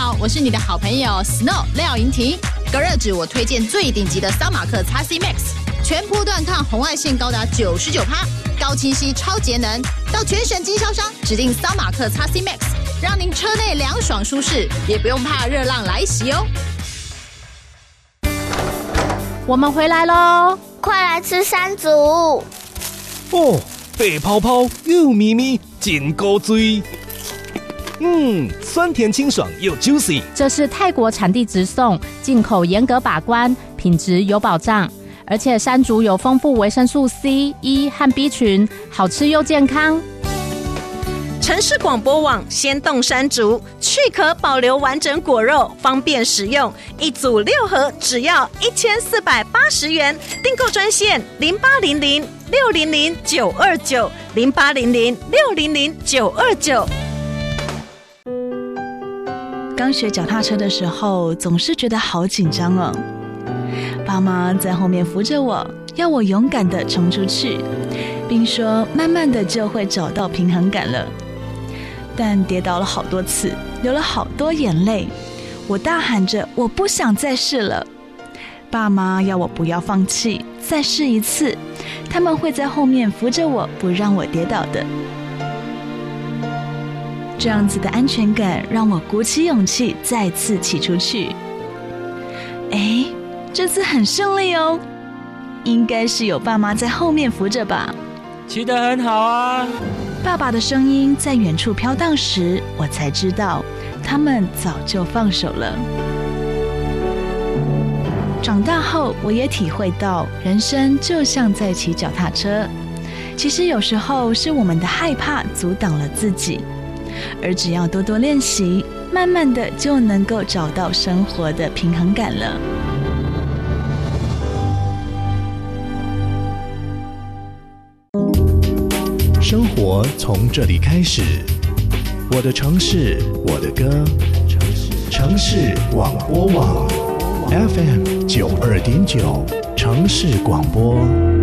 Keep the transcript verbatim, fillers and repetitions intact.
好，我是你的好朋友 Snow 廖莹婷。隔热纸我推荐最顶级的桑马克 X C Max， 全波段抗红外线高达 百分之九十九， 高清晰超节能，到全省经销商指定桑马克 X C Max， 让您车内凉爽舒适，也不用怕热浪来袭哦。 我们回来咯， 快来吃山竹哦，白泡泡又咪咪，真高追。嗯，酸甜清爽又 juicy。 这是泰国产地直送，进口严格把关，品质有保障。而且山竹有丰富维生素 C、E 和 B 群，好吃又健康。 城市广播网鲜冻山竹，去壳保留完整果肉，方便食用。一组六盒，只要一千四百八十元。订购专线零八零零六零零九二九零八零零六零零九二九。 刚学脚踏车的时候，总是觉得好紧张哦。爸妈在后面扶着我，要我勇敢地冲出去，并说慢慢的就会找到平衡感了。但跌倒了好多次，流了好多眼泪，我大喊着我不想再试了。爸妈要我不要放弃，再试一次，他们会在后面扶着我，不让我跌倒的。这样子的安全感让我鼓起勇气再次骑出去。哎，这次很顺利哦，应该是有爸妈在后面扶着吧。 骑得很好啊。 爸爸的声音在远处飘荡时，我才知道他们早就放手了。长大后，我也体会到人生就像在骑脚踏车，其实有时候是我们的害怕阻挡了自己，而只要多多练习，慢慢的就能够找到生活的平衡感了。 生活从这里开始，我的城市，我的歌，城市广播网 F M 九二点九，城市广播。